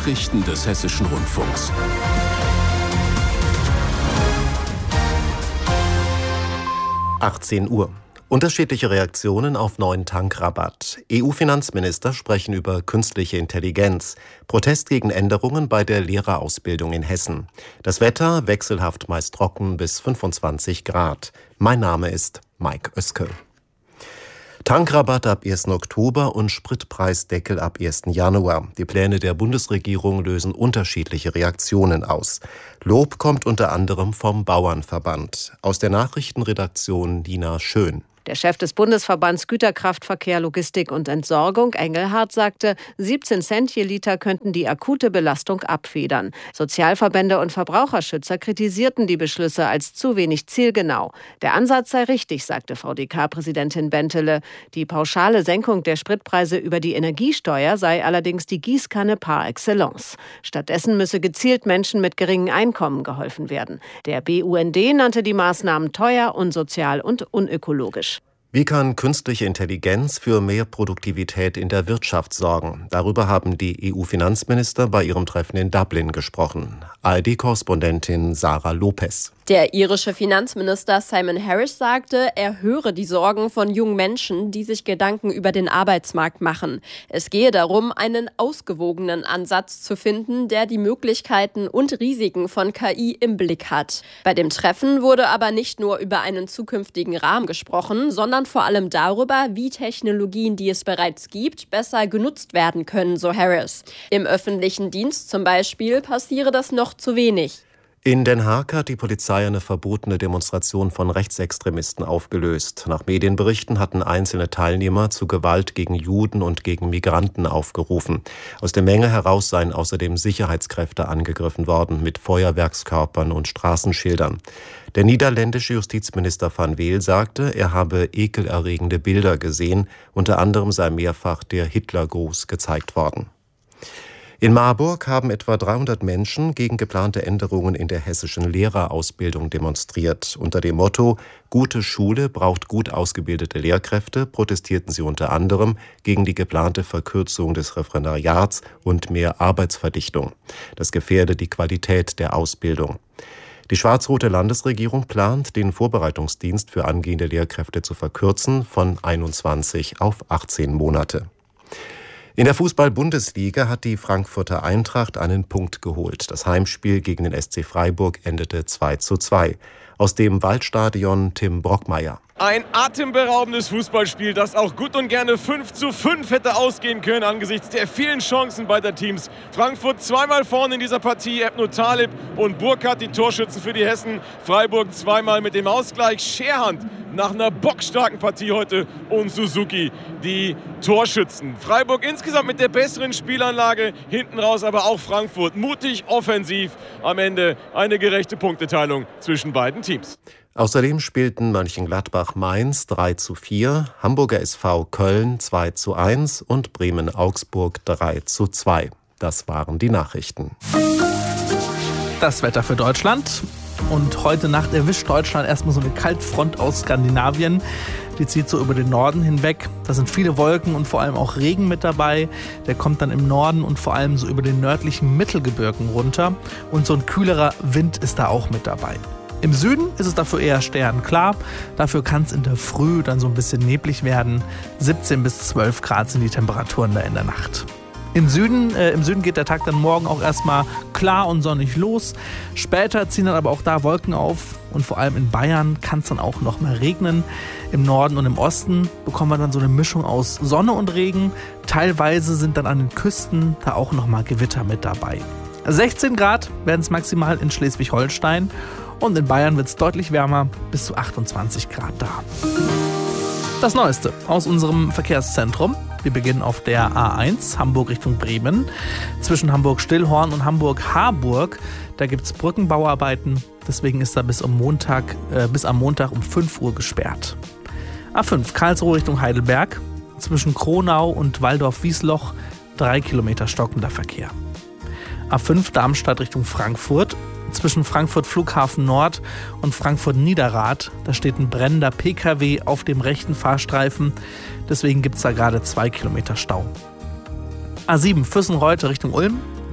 Nachrichten des Hessischen Rundfunks. (18 Uhr). Unterschiedliche Reaktionen auf neuen Tankrabatt. EU-Finanzminister sprechen über künstliche Intelligenz. Protest gegen Änderungen bei der Lehrerausbildung in Hessen. Das Wetter wechselhaft meist trocken bis 25 Grad. Mein Name ist Mike Oeske. Tankrabatt ab 1. Oktober und Spritpreisdeckel ab 1. Januar. Die Pläne der Bundesregierung lösen unterschiedliche Reaktionen aus. Lob kommt unter anderem vom Bauernverband. Aus der Nachrichtenredaktion Nina Schön. Der Chef des Bundesverbands Güterkraftverkehr, Logistik und Entsorgung, Engelhardt, sagte, 17 Cent je Liter könnten die akute Belastung abfedern. Sozialverbände und Verbraucherschützer kritisierten die Beschlüsse als zu wenig zielgenau. Der Ansatz sei richtig, sagte VDK-Präsidentin Bentele. Die pauschale Senkung der Spritpreise über die Energiesteuer sei allerdings die Gießkanne par excellence. Stattdessen müsse gezielt Menschen mit geringem Einkommen geholfen werden. Der BUND nannte die Maßnahmen teuer, unsozial und unökologisch. Wie kann künstliche Intelligenz für mehr Produktivität in der Wirtschaft sorgen? Darüber haben die EU-Finanzminister bei ihrem Treffen in Dublin gesprochen. ARD-Korrespondentin Sarah Lopez. Der irische Finanzminister Simon Harris sagte, er höre die Sorgen von jungen Menschen, die sich Gedanken über den Arbeitsmarkt machen. Es gehe darum, einen ausgewogenen Ansatz zu finden, der die Möglichkeiten und Risiken von KI im Blick hat. Bei dem Treffen wurde aber nicht nur über einen zukünftigen Rahmen gesprochen, sondern vor allem darüber, wie Technologien, die es bereits gibt, besser genutzt werden können, so Harris. Im öffentlichen Dienst zum Beispiel passiere das noch zu wenig. In Den Haag hat die Polizei eine verbotene Demonstration von Rechtsextremisten aufgelöst. Nach Medienberichten hatten einzelne Teilnehmer zu Gewalt gegen Juden und gegen Migranten aufgerufen. Aus der Menge heraus seien außerdem Sicherheitskräfte angegriffen worden mit Feuerwerkskörpern und Straßenschildern. Der niederländische Justizminister Van Weel sagte, er habe ekelerregende Bilder gesehen. Unter anderem sei mehrfach der Hitlergruß gezeigt worden. In Marburg haben etwa 300 Menschen gegen geplante Änderungen in der hessischen Lehrerausbildung demonstriert. Unter dem Motto »Gute Schule braucht gut ausgebildete Lehrkräfte« protestierten sie unter anderem gegen die geplante Verkürzung des Referendariats und mehr Arbeitsverdichtung. Das gefährde die Qualität der Ausbildung. Die schwarz-rote Landesregierung plant, den Vorbereitungsdienst für angehende Lehrkräfte zu verkürzen von 21 auf 18 Monate. In der Fußball-Bundesliga hat die Frankfurter Eintracht einen Punkt geholt. Das Heimspiel gegen den SC Freiburg endete 2:2. Aus dem Waldstadion Tim Brockmeier. Ein atemberaubendes Fußballspiel, das auch gut und gerne 5:5 hätte ausgehen können angesichts der vielen Chancen beider Teams. Frankfurt zweimal vorne in dieser Partie, Ebno Talib und Burkhardt die Torschützen für die Hessen. Freiburg zweimal mit dem Ausgleich. Scherhand nach einer bockstarken Partie heute und Suzuki die Torschützen. Freiburg insgesamt mit der besseren Spielanlage, hinten raus aber auch Frankfurt mutig, offensiv. Am Ende eine gerechte Punkteteilung zwischen beiden Teams. Außerdem spielten Mönchengladbach-Mainz 3:4, Hamburger SV Köln 2:1 und Bremen-Augsburg 3:2. Das waren die Nachrichten. Das Wetter für Deutschland. Und heute Nacht erwischt Deutschland erstmal so eine Kaltfront aus Skandinavien. Die zieht so über den Norden hinweg. Da sind viele Wolken und vor allem auch Regen mit dabei. Der kommt dann im Norden und vor allem so über den nördlichen Mittelgebirgen runter. Und so ein kühlerer Wind ist da auch mit dabei. Im Süden ist es dafür eher sternklar. Dafür kann es in der Früh dann so ein bisschen neblig werden. 17 bis 12 Grad sind die Temperaturen da in der Nacht. Im Süden geht der Tag dann morgen auch erstmal klar und sonnig los. Später ziehen dann aber auch da Wolken auf und vor allem in Bayern kann es dann auch noch mal regnen. Im Norden und im Osten bekommen wir dann so eine Mischung aus Sonne und Regen. Teilweise sind dann an den Küsten da auch noch mal Gewitter mit dabei. 16 Grad werden es maximal in Schleswig-Holstein und in Bayern wird es deutlich wärmer, bis zu 28 Grad da. Das Neueste aus unserem Verkehrszentrum. Wir beginnen auf der A1 Hamburg Richtung Bremen. Zwischen Hamburg-Stillhorn und Hamburg-Harburg, da gibt es Brückenbauarbeiten. Deswegen ist da bis am Montag um 5 Uhr gesperrt. A5 Karlsruhe Richtung Heidelberg. Zwischen Kronau und Waldorf-Wiesloch 3 Kilometer stockender Verkehr. A5 Darmstadt Richtung Frankfurt. Zwischen Frankfurt Flughafen Nord und Frankfurt Niederrad. Da steht ein brennender PKW auf dem rechten Fahrstreifen. Deswegen gibt es da gerade 2 Kilometer Stau. A7 Füssen-Reute Richtung Ulm.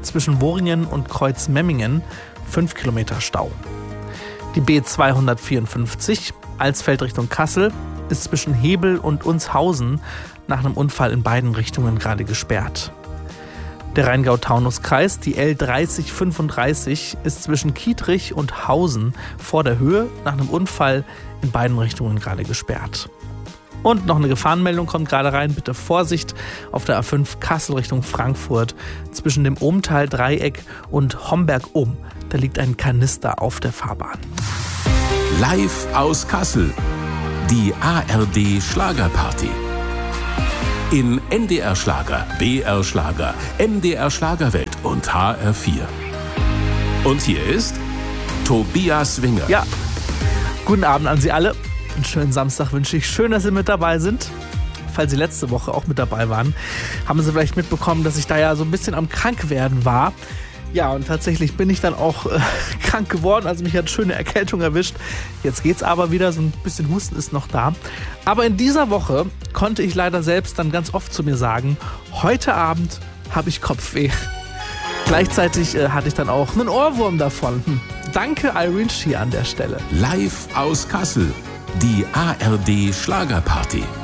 zwischen Worringen und Kreuzmemmingen 5 Kilometer Stau. Die B254 Alsfeld Richtung Kassel ist zwischen Hebel und Unshausen nach einem Unfall in beiden Richtungen gerade gesperrt. Der Rheingau-Taunus-Kreis, die L3035, ist zwischen Kietrich und Hausen vor der Höhe nach einem Unfall in beiden Richtungen gerade gesperrt. Und noch eine Gefahrenmeldung kommt gerade rein. Bitte Vorsicht auf der A5 Kassel Richtung Frankfurt zwischen dem Ohmtal-Dreieck und Homberg-Ohm. Da liegt ein Kanister auf der Fahrbahn. Live aus Kassel. Die ARD Schlagerparty. In NDR Schlager, BR Schlager, MDR Schlagerwelt und HR4. Und hier ist Tobias Winger. Ja, guten Abend an Sie alle. Einen schönen Samstag wünsche ich. Schön, dass Sie mit dabei sind. Falls Sie letzte Woche auch mit dabei waren, haben Sie vielleicht mitbekommen, dass ich da ja so ein bisschen am Krankwerden war. Ja, und tatsächlich bin ich dann auch krank geworden. Also mich hat schöne Erkältung erwischt. Jetzt geht's aber wieder. So ein bisschen Husten ist noch da. Aber in dieser Woche konnte ich leider selbst dann ganz oft zu mir sagen, heute Abend habe ich Kopfweh. Gleichzeitig hatte ich dann auch einen Ohrwurm davon. Danke Irene Shih an der Stelle. Live aus Kassel. Die ARD Schlagerparty.